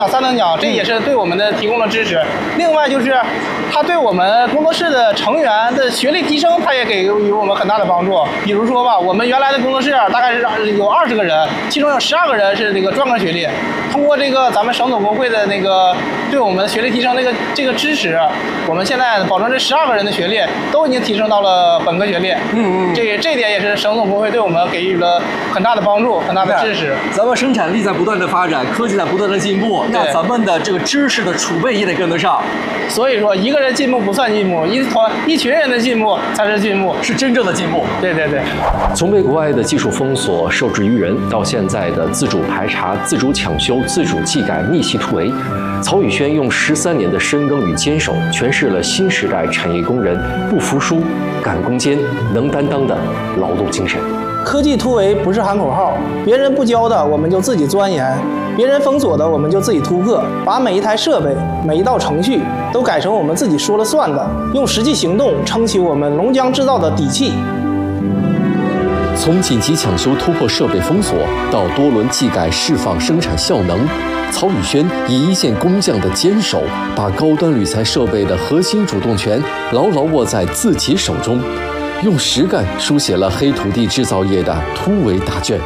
3等奖，这也是对我们的提供了支持。另外就是它对我们工作室的成员的学历提升，它也给予我们很大的帮助。比如说吧，我们原来的工作室大概是有20个人，其中有12个人是这个专科学历。通过这个咱们省总工会的那个对我们学历提升这个支持，我们现在保证这12个人的学历都已经提升到了本科学历。这点也是省总工会对我们给予了很大的帮助，很大的支持。 咱们生产力在不断的发展，科技在不断的进步，那咱们的这个知识的储备也得跟得上。 所以说，一个人进步不算进步，一群人的进步才是进步， 是真正的进步。 对。 从被国外的技术封锁、受制于人，到现在的自主排查、自主抢修、自主技改、逆袭突围，曹宇轩用13年的深耕与坚守，诠释了新时代产业工人不服输、敢攻坚、能担当的劳动精神。 科技突围不是喊口号，别人不教的我们就自己钻研，别人封锁的我们就自己突破，把每一台设备、每一道程序都改成我们自己说了算的，用实际行动撑起我们龙江制造的底气。 从紧急抢修突破设备封锁，到多轮技改释放生产效能，曹宇轩以一线工匠的坚守，把高端铝材设备的核心主动权牢牢握在自己手中，用实干书写了黑土地制造业的突围大卷。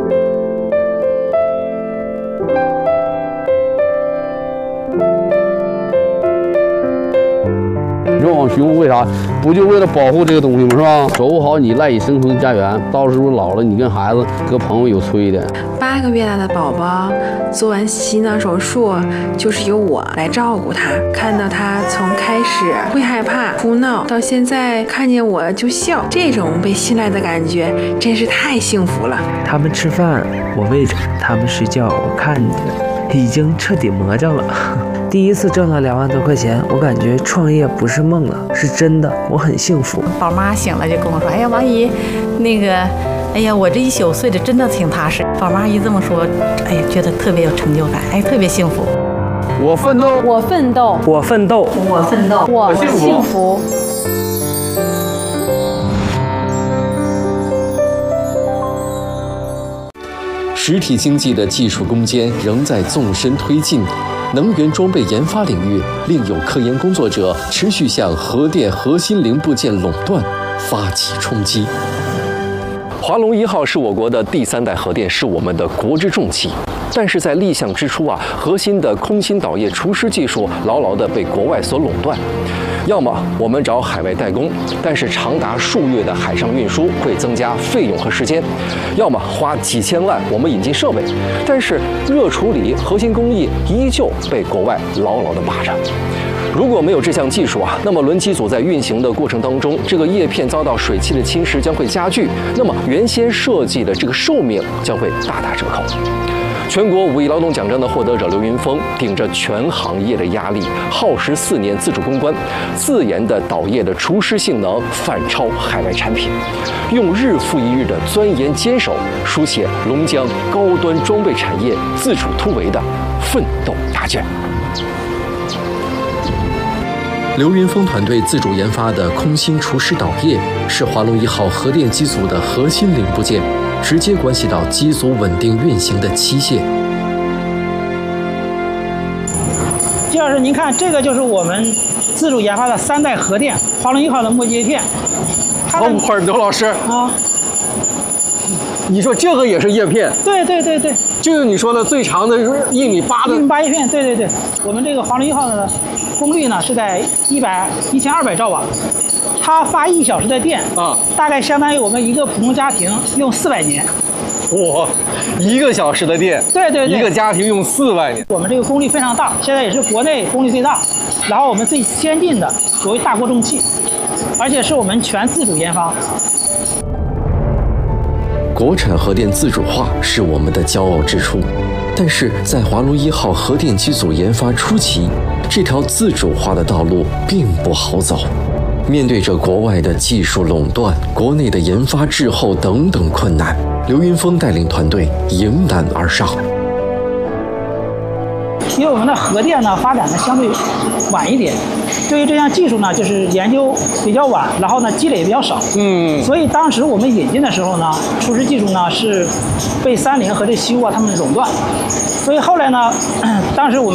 人往雄为啥？不就为了保护这个东西吗？是吧？守护好你赖以生存的家园，到时候老了，你跟孩子、跟朋友有催的。 8个月大的宝宝做完心脏手术，就是由我来照顾他。看到他从开始会害怕、哭闹，到现在看见我就笑，这种被信赖的感觉真是太幸福了。 他们吃饭我喂着，他们睡觉我看着，已经彻底魔怔了。第一次挣了2万多块钱，我感觉创业不是梦了，是真的，我很幸福。 宝妈醒了就跟我说：“哎呀，王姨，那个，哎呀，我这一宿睡得真的挺踏实。”宝妈一这么说，哎呀，觉得特别有成就感，哎，特别幸福。 我奋斗， 我奋斗， 我奋斗， 我奋斗， 我幸福。 实体经济的技术攻坚仍在纵深推进，能源装备研发领域另有科研工作者持续向核电核心零部件垄断发起冲击。华龙1号是我国的第3代核电，是我们的国之重器。但是在立项之初核心的空心导液除湿技术牢牢地被国外所垄断。要么我们找海外代工，但是长达数月的海上运输会增加费用和时间；要么花几千万我们引进设备，但是热处理核心工艺依旧被国外牢牢地把着。如果没有这项技术那么轮机组在运行的过程当中，这个叶片遭到水汽的侵蚀将会加剧，那么原先设计的这个寿命将会大打折扣。全国5亿劳动奖章的获得者刘云峰，顶着全行业的压力，耗时4年自主攻关，自研的导液的除湿性能反超海外产品，用日复一日的钻研坚守，书写龙江高端装备产业自主突围的奋斗大卷。刘云峰团队自主研发的空心除湿导液是华龙1号核电机组的核心零部件，直接关系到机组稳定运行的机械。 季老师，您看这个就是我们自主研发的3代核电华龙1号的墨叶片。 会儿，刘老师啊， 你说这个也是叶片？ 对， 就是你说的最长的1.8米的 1.8米叶片。对，我们这个华龙1号的功率呢是在1200兆瓦，它发1小时的电大概相当于我们一个普通家庭用400年。 哇，1个小时的电， 对， 一个家庭用400年。 我们这个功率非常大，现在也是国内功率最大，然后我们最先进的所谓大锅重器，而且是我们全自主研发。 国产核电自主化是我们的骄傲之处，但是在华龙1号核电机组研发初期，这条自主化的道路并不好走。面对着国外的技术垄断、国内的研发滞后等等困难，刘云峰带领团队迎难而上。 因为我们的核电呢发展的相对晚一点，对于这项技术呢就是研究比较晚，然后呢积累也比较少。所以当时我们引进的时候呢，除湿技术呢是被三菱和这西屋他们垄断，所以后来呢，当时我们